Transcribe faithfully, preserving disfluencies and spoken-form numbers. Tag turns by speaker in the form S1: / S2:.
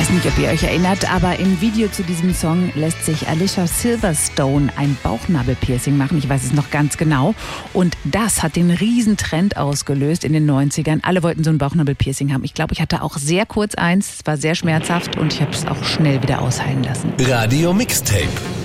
S1: weiß nicht, ob ihr euch erinnert, aber im Video zu diesem Song lässt sich Alicia Silverstone ein Bauchnabelpiercing machen. Ich weiß es noch ganz genau. Und das hat den Riesentrend ausgelöst in den neunzigern. Alle wollten so ein Bauchnabelpiercing haben. Ich glaube, ich hatte auch sehr kurz eins. Es war sehr schmerzhaft und ich habe es auch schnell wieder ausheilen lassen.
S2: Radio Mixtape.